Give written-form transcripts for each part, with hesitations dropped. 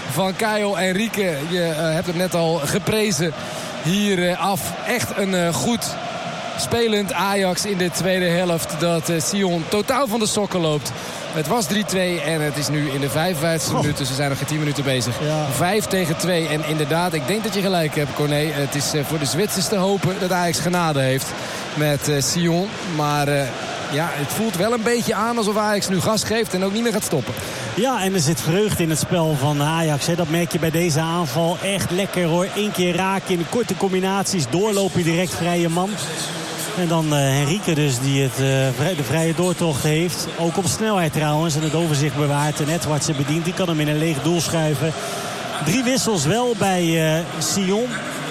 van Caio Henrique. Je hebt het net al geprezen hier af. Echt een goed spelend Ajax in de tweede helft. Dat Sion totaal van de sokken loopt. Het was 3-2 en het is nu in de 55e minuut. Dus we zijn nog geen 10 minuten bezig. Ja. 5-2. En inderdaad, ik denk dat je gelijk hebt, Corné. Het is voor de Zwitsers te hopen dat Ajax genade heeft met Sion. Maar het voelt wel een beetje aan alsof Ajax nu gas geeft en ook niet meer gaat stoppen. Ja, en er zit vreugde in het spel van Ajax. Hè. Dat merk je bij deze aanval. Echt lekker hoor. 1 keer raken in de korte combinaties. Doorlopen direct vrije man. En dan Henrique dus die de vrije doortocht heeft. Ook op snelheid trouwens. En het overzicht bewaart. En Edwardsen bedient. Die kan hem in een leeg doel schuiven. 3 wissels wel bij Sion.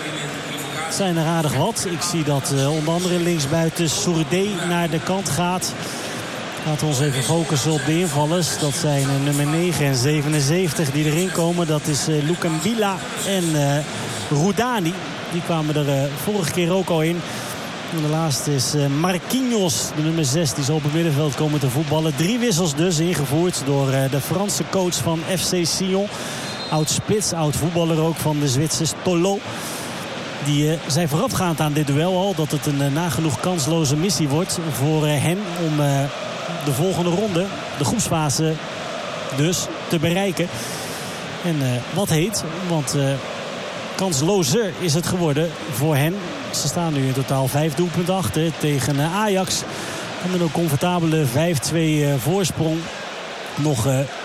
Het zijn er aardig wat. Ik zie dat onder andere linksbuiten Sourdé naar de kant gaat. Laten we ons even focussen op de invallers. Dat zijn nummer 9 en 77 die erin komen. Dat is Lukambila en Roudani. Die kwamen er vorige keer ook al in. En de laatste is Marquinhos, de nummer 6. Die zal op het middenveld komen te voetballen. 3 wissels dus ingevoerd door de Franse coach van FC Sion. Oud spits, oud voetballer ook van de Zwitsers, Tolo. Die zei voorafgaand aan dit duel al dat het een nagenoeg kansloze missie wordt voor hen om de volgende ronde, de groepsfase dus, te bereiken. En wat heet, want kanslozer is het geworden voor hen. Ze staan nu in totaal 5 doelpunten achter tegen Ajax. En met een comfortabele 5-2 voorsprong. Nog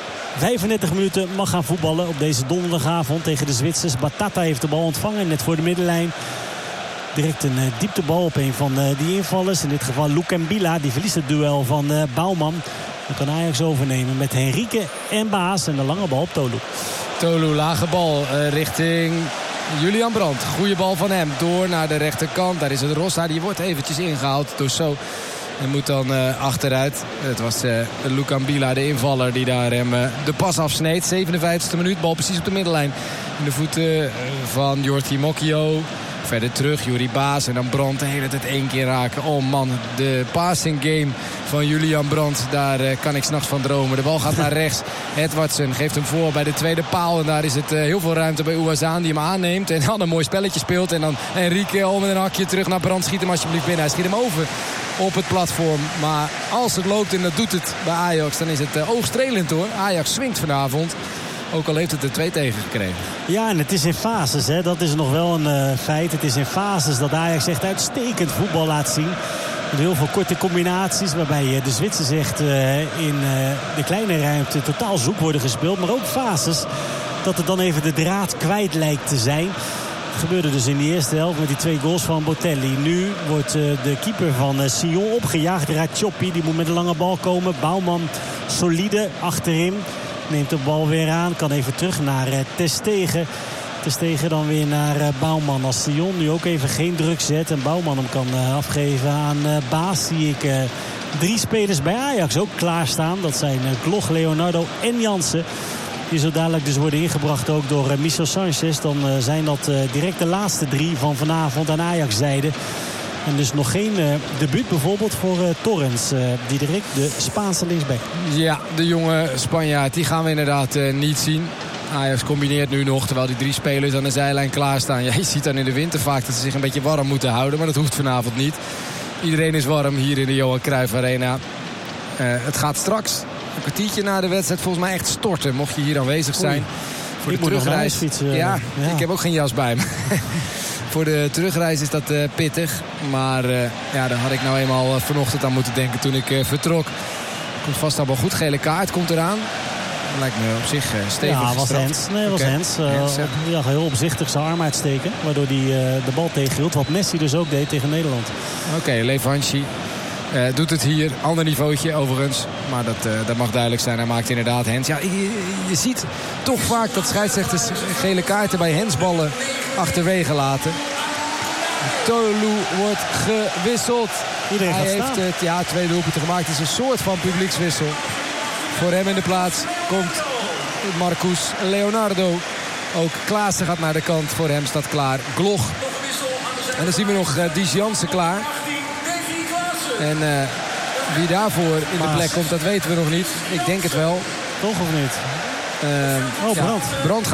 35 minuten mag gaan voetballen op deze donderdagavond tegen de Zwitsers. Batata heeft de bal ontvangen, net voor de middenlijn. Direct een dieptebal op een van die invallers. In dit geval Lukambila, die verliest het duel van Bouwman. Dan kan Ajax overnemen met Henrique en Baas. En de lange bal op Tolu. Tolu, lage bal richting Julian Brandt. Goeie bal van hem. Door naar de rechterkant. Daar is het Rossa. Die wordt eventjes ingehaald door Zo. En moet dan achteruit. Het was Lukambila, de invaller, die daar hem de pas afsneed. 57e minuut. Bal precies op de middenlijn. In de voeten van Jordi Mokio. Verder terug, Juri Baas en dan Brandt de hele tijd 1 keer raken. Oh man, de passing game van Julian Brandt. Daar kan ik 's nachts van dromen. De bal gaat naar rechts. Edwardsen geeft hem voor bij de tweede paal. En daar is het heel veel ruimte bij Ouazzane die hem aanneemt. En dan een mooi spelletje speelt. En dan Henrique om met een hakje terug naar Brandt. Schiet hem alsjeblieft binnen. Hij schiet hem over op het platform. Maar als het loopt en dat doet het bij Ajax, dan is het oogstrelend hoor. Ajax swingt vanavond. Ook al heeft het er 2 tegen gekregen. Ja, en het is in fases. Hè. Dat is nog wel een feit. Het is in fases dat Ajax echt uitstekend voetbal laat zien. Met heel veel korte combinaties. Waarbij de Zwitsers echt in de kleine ruimte totaal zoek worden gespeeld. Maar ook fases dat het dan even de draad kwijt lijkt te zijn. Dat gebeurde dus in de eerste helft met die 2 goals van Botelli. Nu wordt de keeper van Sion opgejaagd. Ratchoppi, die moet met een lange bal komen. Bouwman solide achterin. Neemt de bal weer aan. Kan even terug naar Ter Stegen. Ter Stegen dan weer naar Bouwman. Als Sion nu ook even geen druk zet. En Bouwman hem kan afgeven aan Baas. Zie ik 3 spelers bij Ajax ook klaarstaan. Dat zijn Gloch, Leonardo en Jansen. Die zo dadelijk dus worden ingebracht ook door Michel Sanchez. Dan zijn dat direct de laatste 3 van vanavond aan Ajax zijde. En dus nog geen debuut bijvoorbeeld voor Torrens. Die direct de Spaanse linksback. Ja, de jonge Spanjaard. Die gaan we inderdaad niet zien. Ajax combineert nu nog terwijl die 3 spelers aan de zijlijn klaarstaan. Ja, je ziet dan in de winter vaak dat ze zich een beetje warm moeten houden. Maar dat hoeft vanavond niet. Iedereen is warm hier in de Johan Cruijff Arena. Het gaat straks een kwartiertje na de wedstrijd volgens mij echt storten. Mocht je hier aanwezig zijn. Oei. Voor de terugreis. Ja, ik heb ook geen jas bij me. Voor de terugreis is dat pittig. Maar daar had ik nou eenmaal vanochtend aan moeten denken toen ik vertrok. Komt vast allemaal goed. Gele kaart komt eraan. Dat lijkt me op zich stevig was gestraft. Hens. Nee, was Hens. Heel opzichtig zijn arm uitsteken. Waardoor hij de bal tegenhield. Wat Messi dus ook deed tegen Nederland. Oké, Levanchi doet het hier. Ander niveautje overigens. Maar dat mag duidelijk zijn. Hij maakt inderdaad Hens. Ja, je ziet toch vaak dat scheidsrechters gele kaarten bij hensballen achterwege laten. Tolu wordt gewisseld. Iedereen Hij heeft 2 doelpunten gemaakt. Het is een soort van publiekswissel. Voor hem in de plaats komt Marcus Leonardo. Ook Klaassen gaat naar de kant. Voor hem staat klaar Gloch. En dan zien we nog Dies Jansen klaar. En wie daarvoor in de plek komt, dat weten we nog niet. Ik denk het wel. Toch of niet? Brandt. Brandt